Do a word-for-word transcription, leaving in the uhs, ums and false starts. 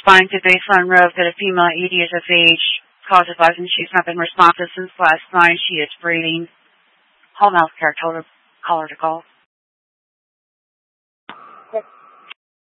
Responding to baseline wrote that a female E D is of age, cause advising she's not been responsive since last night. She is breathing. Home health care told her, call her to call.